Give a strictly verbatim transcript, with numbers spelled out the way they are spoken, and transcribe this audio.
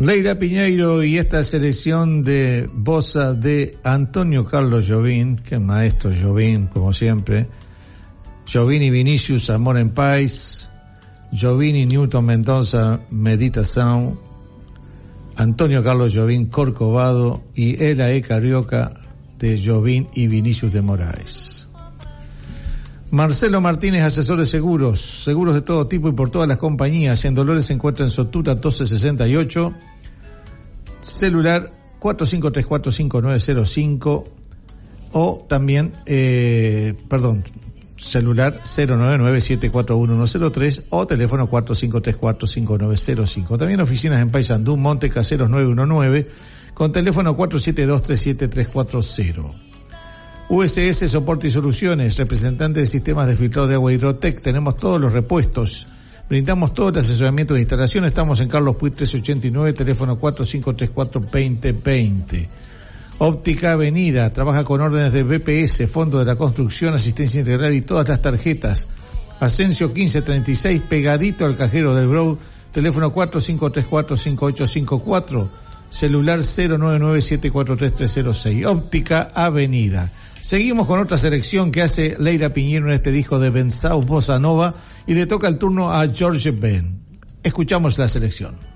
Leira Piñeiro y esta selección de bossa de Antonio Carlos Jobim, que es maestro Jobim, como siempre. Jobim y Vinicius, Amor en Paz. Jobim y Newton Mendoza, Meditação. Antonio Carlos Jobim, Corcovado. Y Ela e Carioca, de Jobim y Vinicius de Moraes. Marcelo Martínez, asesor de seguros, seguros de todo tipo y por todas las compañías. En Dolores se encuentra en Sotura doce sesenta y ocho, celular cuatro cinco tres cuatro cinco nueve cero cinco o también, eh, perdón, celular cero nueve nueve siete cuatro uno uno cero tres o teléfono cuatro cinco tres cuatro cinco nueve cero cinco. También oficinas en Paysandú, Monte Caseros nueve uno nueve con teléfono cuatro siete dos tres siete tres cuatro cero. U S S Soporte y Soluciones, representante de sistemas de filtrado de agua Hidrotec. Tenemos todos los repuestos. Brindamos todo el asesoramiento de instalación. Estamos en Carlos Puig trescientos ochenta y nueve, teléfono cuatro cinco tres cuatro dos cero dos cero. Óptica Avenida, trabaja con órdenes de B P S, Fondo de la Construcción, Asistencia Integral y todas las tarjetas. Asensio quince treinta y seis, pegadito al cajero del Brou, teléfono cuatro cinco tres cuatro cinco ocho cinco cuatro, celular cero nueve nueve siete cuatro tres tres cero seis. Óptica Avenida. Seguimos con otra selección que hace Leira Piñeiro en este disco de Benzao Bossa Nova y le toca el turno a George Ben. Escuchamos la selección.